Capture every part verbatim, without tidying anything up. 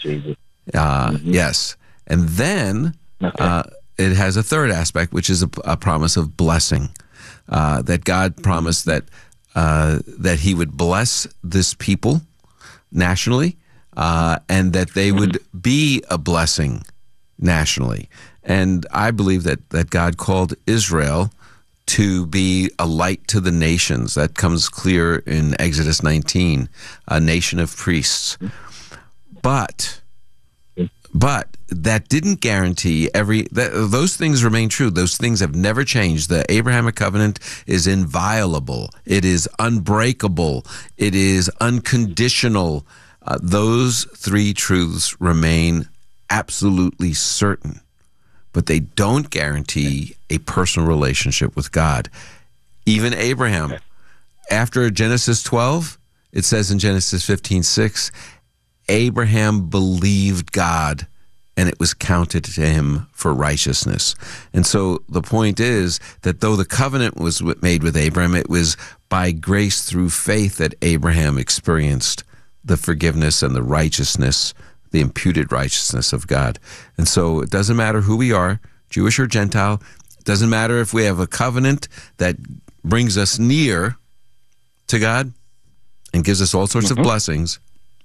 Jesus. Uh, mm-hmm. Yes. And then okay. uh, it has a third aspect, which is a, a promise of blessing, uh, that God promised that uh, that he would bless this people nationally, uh, and that they would be a blessing nationally. And I believe that, that God called Israel to be a light to the nations. That comes clear in Exodus nineteen, a nation of priests. But, but that didn't guarantee every, that, those things remain true. Those things have never changed. The Abrahamic covenant is inviolable. It is unbreakable. It is unconditional. Uh, those three truths remain absolutely certain, but they don't guarantee a personal relationship with God. Even Abraham, after Genesis twelve, it says in Genesis fifteen six, Abraham believed God, and it was counted to him for righteousness. And so the point is that though the covenant was made with Abraham, it was by grace through faith that Abraham experienced the forgiveness and the righteousness, the imputed righteousness of God. And so it doesn't matter who we are, Jewish or Gentile. It doesn't matter if we have a covenant that brings us near to God and gives us all sorts mm-hmm. of blessings.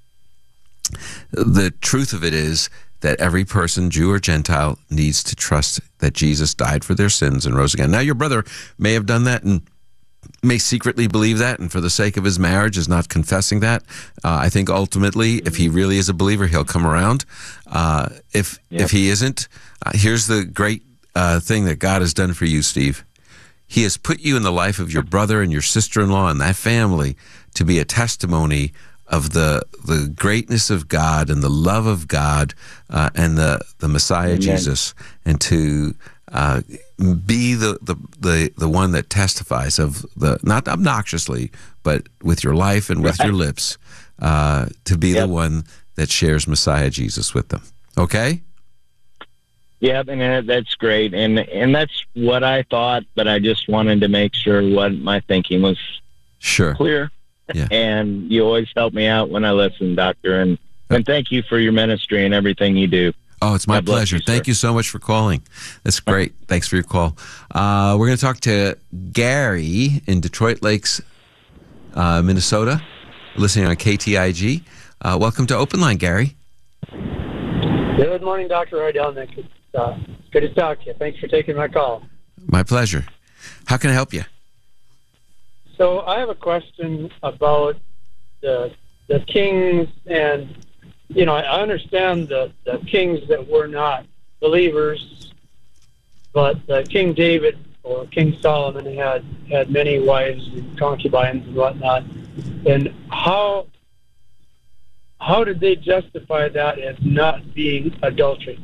The truth of it is that every person, Jew or Gentile, needs to trust that Jesus died for their sins and rose again. Now, your brother may have done that and may secretly believe that, and for the sake of his marriage is not confessing that. Uh, I think ultimately, if he really is a believer, he'll come around. Uh, if yep. if he isn't, uh, here's the great uh, thing that God has done for you, Steve. He has put you in the life of your brother and your sister-in-law and that family to be a testimony of the the greatness of God and the love of God uh, and the, the Messiah, Amen. Jesus, and to uh, be the, the, the, the one that testifies of the, not obnoxiously, but with your life and with right. your lips, uh, to be yep. the one that shares Messiah Jesus with them. Okay? Yeah, and that's great. And, and that's what I thought, but I just wanted to make sure what my thinking was sure. clear. Yeah. And you always help me out when I listen, Doctor. And, and thank you for your ministry and everything you do. Oh, it's my God pleasure. You, Thank you so much for calling. That's great. Thanks for your call. Uh, we're going to talk to Gary in Detroit Lakes, uh, Minnesota, listening on K T I G. Uh, welcome to Open Line, Gary. Good morning, Doctor Rydelnik. It's, uh, it's good to talk to you. Thanks for taking my call. My pleasure. How can I help you? So I have a question about the the kings, and you know I understand the, the kings that were not believers, but uh, King David or King Solomon had had many wives and concubines and whatnot. And how how did they justify that as not being adultery?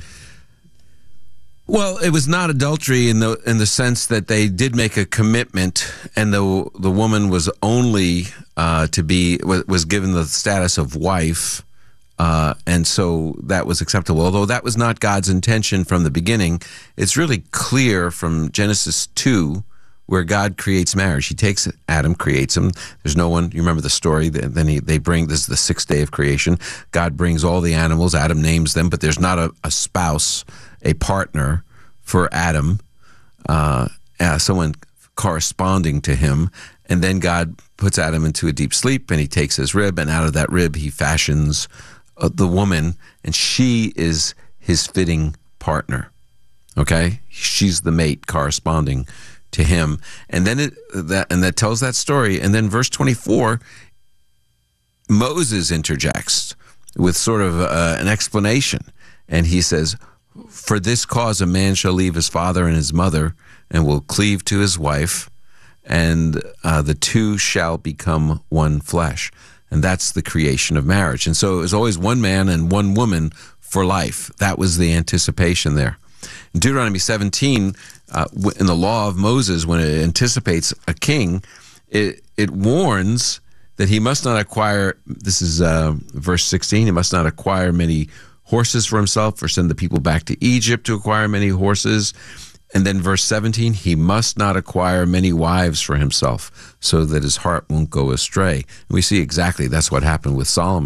Well, it was not adultery in the in the sense that they did make a commitment, and the the woman was only uh, to be was, was given the status of wife, uh, and so that was acceptable. Although that was not God's intention from the beginning, it's really clear from Genesis two, where God creates marriage. He takes Adam, creates him. There's no one. You remember the story? Then he, they bring this is the sixth day of creation. God brings all the animals. Adam names them, but there's not a, a spouse, a partner for Adam, uh, uh, someone corresponding to him. And then God puts Adam into a deep sleep, and he takes his rib, and out of that rib he fashions uh, the woman, and she is his fitting partner. Okay? She's the mate corresponding to him. And then it, that and that tells that story. And then verse twenty-four, Moses interjects with sort of uh, an explanation, and he says, "For this cause a man shall leave his father and his mother and will cleave to his wife, and uh, the two shall become one flesh." And that's the creation of marriage. And so it was always one man and one woman for life. That was the anticipation there. In Deuteronomy seventeen, uh, in the law of Moses, when it anticipates a king, it, it warns that he must not acquire, this is uh, verse sixteen, he must not acquire many horses for himself or send the people back to Egypt to acquire many horses. And then verse seventeen, he must not acquire many wives for himself so that his heart won't go astray. And we see exactly that's what happened with Solomon.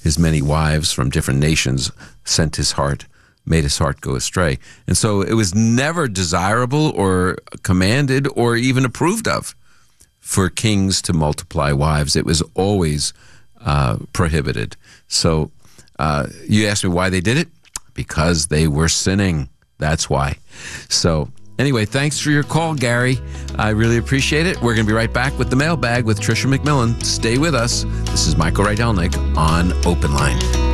his many wives from different nations sent his heart, made his heart go astray. And so it was never desirable or commanded or even approved of for kings to multiply wives. It was always uh, prohibited. So uh, you asked me why they did it? Because they were sinning. That's why. So anyway, thanks for your call, Gary. I really appreciate it. We're going to be right back with the mailbag with Tricia McMillan. Stay with us. This is Michael Rydelnik on Open Line.